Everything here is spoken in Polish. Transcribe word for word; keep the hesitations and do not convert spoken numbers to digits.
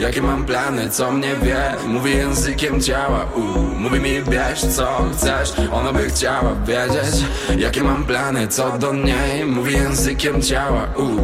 Jakie mam plany, co mnie wie, mówi językiem ciała, u, mówi mi bierz co chcesz, ona by chciała wiedzieć. Jakie mam plany, co do niej, mówi językiem ciała, u,